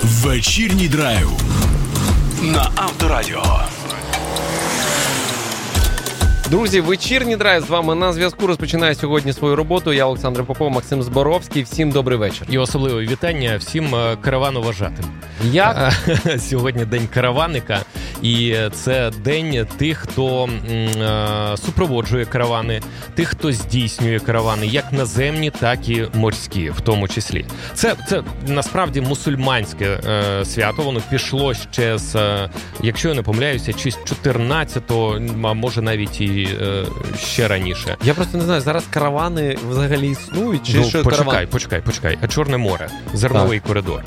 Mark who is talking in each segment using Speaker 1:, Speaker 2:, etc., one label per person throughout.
Speaker 1: Вечірній драйв на Авторадіо.
Speaker 2: Друзі, вечірній драйв з вами на зв'язку. Розпочинає сьогодні свою роботу. Я Олександр Попов, Максим Зборовський. Всім добрий вечір.
Speaker 3: І особливе вітання всім каравановажатим.
Speaker 2: Як?
Speaker 3: Сьогодні день караванника. І це день тих, хто супроводжує каравани, тих, хто здійснює каравани, як наземні, так і морські, в тому числі. Це насправді мусульманське свято. Воно пішло ще з, якщо я не помиляюся, чи з 14-го, а може навіть і ще раніше.
Speaker 2: Я просто не знаю, зараз каравани взагалі існують? Чи що
Speaker 3: Почекай. Чорне море, зерновий коридор.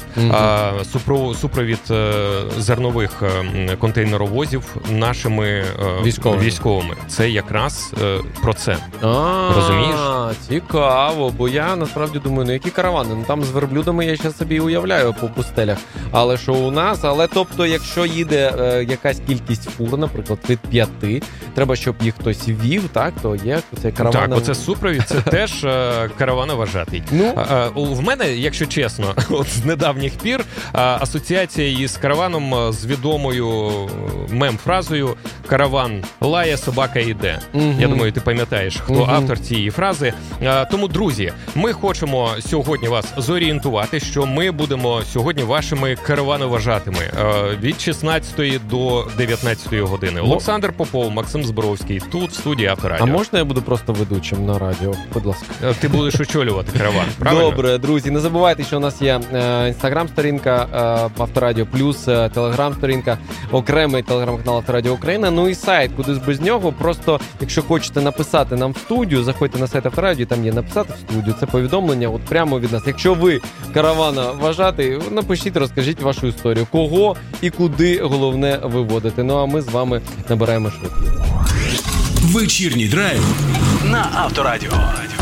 Speaker 3: Супровід зернових контейнеровозів нашими військовими. Це якраз про це. Розумієш?
Speaker 2: Цікаво, бо я насправді думаю, які каравани? Там з верблюдами я ще собі уявляю по пустелях. Але що у нас? Але тобто, якщо їде якась кількість фур, наприклад, від 5, треба, щоб їх хтось вів, так, то є цей караван.
Speaker 3: Так, оце супровід, це теж каравановажатий. В мене, якщо чесно, от з недавніх пір асоціація із караваном з відомою мем-фразою «Караван лає, собака йде». Я думаю, ти пам'ятаєш, хто автор цієї фрази. Тому, друзі, ми хочемо сьогодні вас зорієнтувати, що ми будемо сьогодні вашими каравановажатими від 16 до 19 години. Олександр Попов, Максим Зборовський, тут в студії Авторадіо.
Speaker 2: А можна я буду просто ведучим на радіо? Будь ласка.
Speaker 3: Ти будеш очолювати караван, правильно?
Speaker 2: Добре, друзі, не забувайте, що у нас є інстаграм-сторінка Авторадіо Плюс, телеграм-сторінка, окремий телеграм-канал Авторадіо Україна, ну і сайт, кудись без нього. Просто, якщо хочете написати нам в студію, заходьте на сайт Авторадіо, там є написати в студію, це повідомлення от прямо від нас. Якщо ви каравановажатий, напишіть, розкажіть вашу історію, кого і куди головне виводити. Ну а ми з вами набираємо швидкість.
Speaker 1: Вечірній драйв на Авторадіо.